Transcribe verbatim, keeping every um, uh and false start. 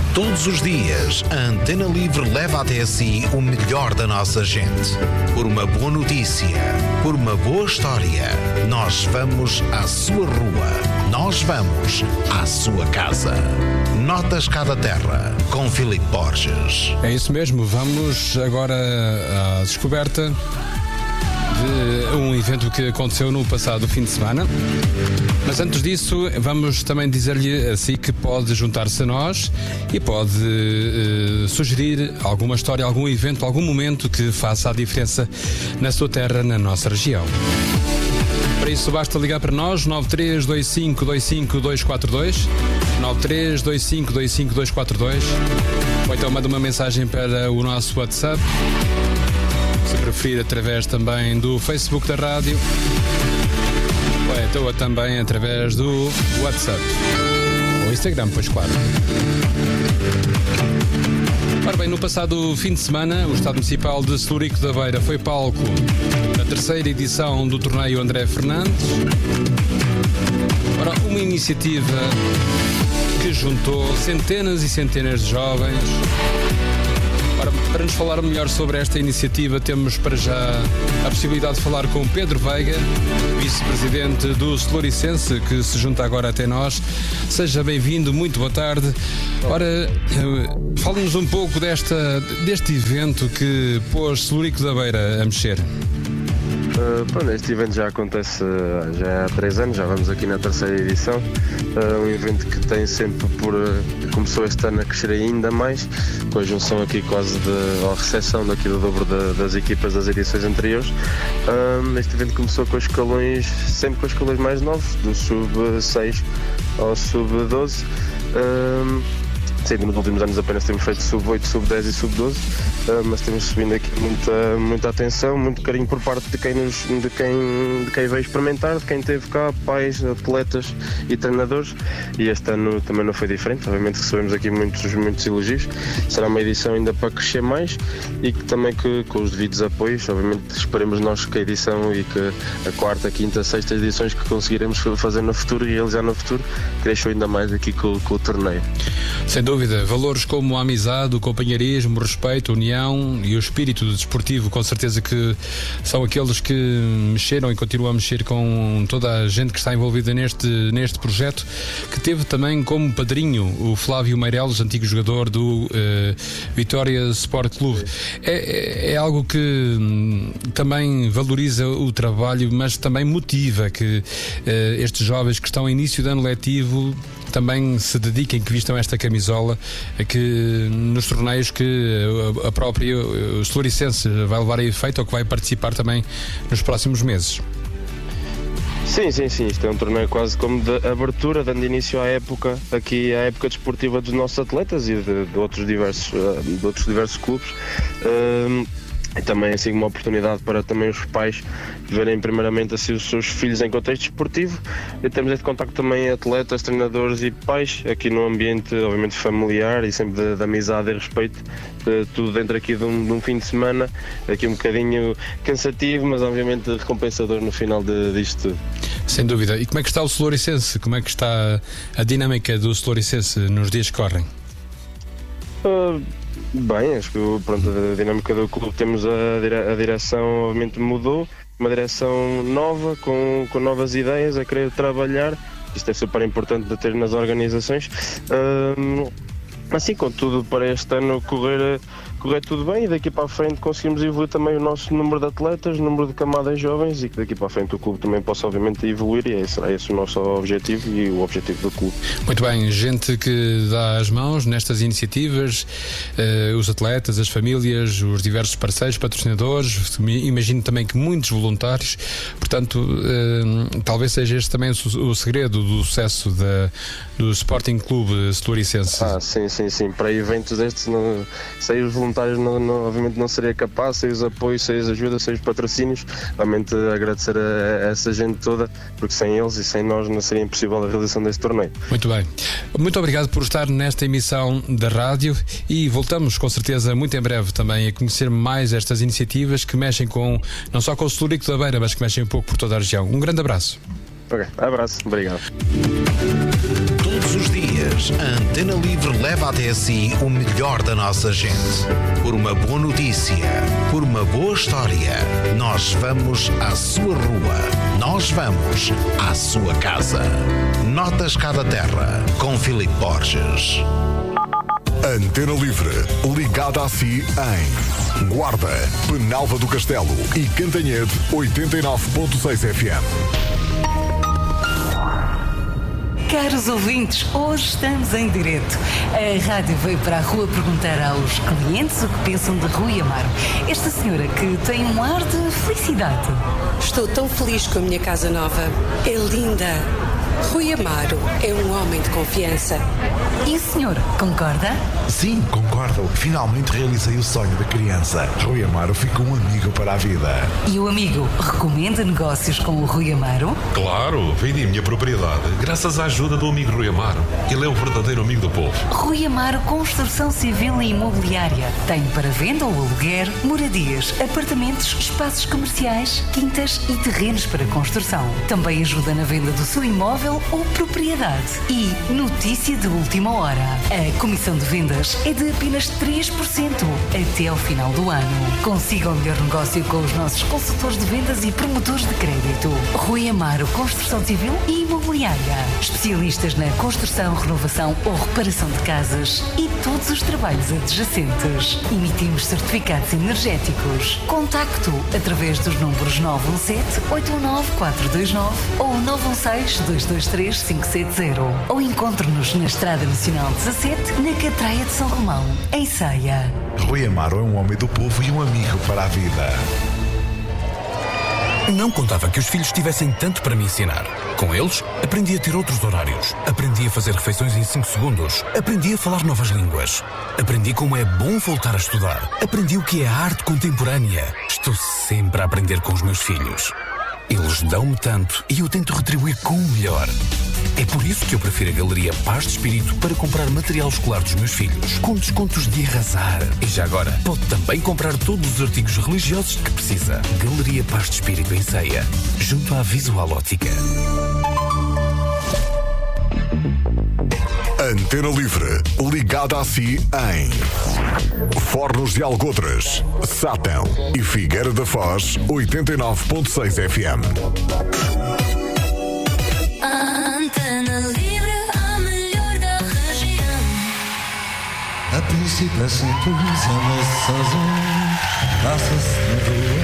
Todos os dias, a Antena Livre leva até si o melhor da nossa gente. Por uma boa notícia, por uma boa história, nós vamos à sua rua, nós vamos à sua casa. Notas Cada Terra, com Filipe Borges. É isso mesmo, vamos agora à descoberta de um evento que aconteceu no passado fim de semana. Mas antes disso, vamos também dizer-lhe assim que pode juntar-se a nós e pode uh, sugerir alguma história, algum evento, algum momento que faça a diferença na sua terra, na nossa região. Para isso basta ligar para nós, nove três dois cinco dois cinco dois quatro dois, nove três dois cinco dois cinco dois quatro dois, ou então manda uma mensagem para o nosso WhatsApp, se preferir através também do Facebook da rádio, ou então também através do WhatsApp ou Instagram, pois claro. Ora bem, no passado fim de semana, o Estado Municipal de Celurico da Beira foi palco da terceira edição do torneio André Fernandes. Ora, uma iniciativa que juntou centenas e centenas de jovens. Ora, para nos falar melhor sobre esta iniciativa, temos para já a possibilidade de falar com Pedro Veiga, vice-presidente do Celuricense, que se junta agora até nós. Seja bem-vindo, muito boa tarde. Ora, fale-nos um pouco desta, deste evento que pôs Celurico da Beira a mexer. Uh, pronto, este evento já acontece uh, já há três anos, já vamos aqui na terceira edição. Uh, um evento que tem sempre por. Uh, começou este ano a crescer ainda mais, com a junção aqui quase de. Ou a recepção daqui do dobro de, das equipas das edições anteriores. Uh, este evento começou com os escalões, sempre com os escalões mais novos, do sub seis ao sub doze. Uh, Sim, nos últimos anos apenas temos feito sub oito, sub dez e sub doze, uh, mas temos subindo aqui muita, muita atenção, muito carinho por parte de quem, nos, de, quem, de quem veio experimentar, de quem esteve cá, pais, atletas e treinadores, e este ano também não foi diferente. Obviamente recebemos aqui muitos, muitos elogios. Será uma edição ainda para crescer mais e que também que, com os devidos apoios, obviamente esperemos nós que a edição e que a quarta, quinta, sexta edições que conseguiremos fazer no futuro e realizar no futuro, cresçam ainda mais aqui com, com o torneio. Sem dúvida, valores como a amizade, o companheirismo, o respeito, a união e o espírito desportivo, com certeza que são aqueles que mexeram e continuam a mexer com toda a gente que está envolvida neste, neste projeto, que teve também como padrinho o Flávio Meireles, antigo jogador do uh, Vitória Sport Clube. É, é, é algo que hum, também valoriza o trabalho, mas também motiva que uh, estes jovens que estão em início de ano letivo também se dediquem, que vistam esta camisola, que nos torneios que a própria o Celuricense vai levar a efeito ou que vai participar também nos próximos meses. Sim, sim, sim, isto é um torneio quase como de abertura, dando início à época, aqui à época desportiva dos nossos atletas e de, de, outros, diversos, de outros diversos clubes. Um, E também assim uma oportunidade para também os pais verem primeiramente assim os seus filhos em contexto esportivo, e temos este contacto também atletas, treinadores e pais aqui num ambiente obviamente familiar e sempre de, de amizade e respeito, de, tudo dentro aqui de um, de um fim de semana, aqui um bocadinho cansativo, mas obviamente recompensador no final de, disto tudo. Sem dúvida. E como é que está o Celuricense? Como é que está a dinâmica do Celuricense nos dias que correm? Uh, Bem, acho que pronto, a dinâmica do clube, temos a, dire- a direção, obviamente mudou, uma direção nova, com, com novas ideias, a querer trabalhar. Isto é super importante de ter nas organizações. Uh, assim, contudo, para este ano correr, correr tudo bem, e daqui para a frente conseguimos evoluir também o nosso número de atletas, o número de camadas jovens, e que daqui para a frente o clube também possa obviamente evoluir, e é esse, é esse o nosso objetivo e o objetivo do clube. Muito bem, gente que dá as mãos nestas iniciativas, eh, os atletas, as famílias, os diversos parceiros, patrocinadores, imagino também que muitos voluntários, portanto eh, talvez seja este também o, o segredo do sucesso da, do Sporting Clube Celuricense. Ah, sim, sim, sim, para eventos destes, não, sem os voluntários não, não, obviamente não seria capaz, sem os apoios, sem as ajudas, sem os patrocínios. Realmente agradecer a, a essa gente toda, porque sem eles e sem nós não seria impossível a realização deste torneio. Muito bem, muito obrigado por estar nesta emissão da rádio, e voltamos com certeza muito em breve também a conhecer mais estas iniciativas que mexem com, não só com o Celurico da Beira, mas que mexem um pouco por toda a região. Um grande abraço. Ok, abraço, obrigado. Todos os dias Borges, a Antena Livre leva até si o melhor da nossa gente. Por uma boa notícia, por uma boa história, nós vamos à sua rua, nós vamos à sua casa. Notas Cada Terra, com Filipe Borges. Antena Livre, ligada a si em Guarda, Penalva do Castelo e Cantanhede oitenta e nove ponto seis F M. Caros ouvintes, hoje estamos em direto. A rádio veio para a rua perguntar aos clientes o que pensam de Rui Amaro. Esta senhora que tem um ar de felicidade. Estou tão feliz com a minha casa nova. É linda. Rui Amaro é um homem de confiança. E o senhor, concorda? Sim, concordo. Finalmente realizei o sonho da criança. Rui Amaro ficou um amigo para a vida. E o amigo recomenda negócios com o Rui Amaro? Claro, vendi a minha propriedade graças à ajuda do amigo Rui Amaro. Ele é o verdadeiro amigo do povo. Rui Amaro Construção Civil e Imobiliária. Tem para venda ou aluguer moradias, apartamentos, espaços comerciais, quintas e terrenos para construção. Também ajuda na venda do seu imóvel ou propriedade. E notícia de última hora. A comissão de vendas é de apenas três por cento até ao final do ano. Consiga o melhor negócio com os nossos consultores de vendas e promotores de crédito. Rui Amaro Construção Civil e Imobiliária. Especialistas na construção, renovação ou reparação de casas e todos os trabalhos adjacentes. Emitimos certificados energéticos. Contacto através dos números nove um sete, oito um nove, quatro dois nove ou nove um seis, dois dois três, cinco sete zero. Ou encontre-nos na Estrada Nacional dezassete, na Catraia de São Romão, em Ceia. Rui Amaro é um homem do povo e um amigo para a vida. Não contava que os filhos tivessem tanto para me ensinar. Com eles, aprendi a ter outros horários. Aprendi a fazer refeições em cinco segundos. Aprendi a falar novas línguas. Aprendi como é bom voltar a estudar. Aprendi o que é a arte contemporânea. Estou sempre a aprender com os meus filhos. Eles dão-me tanto e eu tento retribuir com o melhor. É por isso que eu prefiro a Galeria Paz de Espírito para comprar material escolar dos meus filhos, com descontos de arrasar. E já agora, pode também comprar todos os artigos religiosos de que precisa. Galeria Paz de Espírito em Ceia, junto à Visual Ótica. Antena Livre, ligada a si em Fornos de Algodres, Sátão e Figueira da Foz, oitenta e nove ponto seis F M. Antena Livre, a melhor da região. A princípio é simples, ama-se sozinho, passa-se na rua.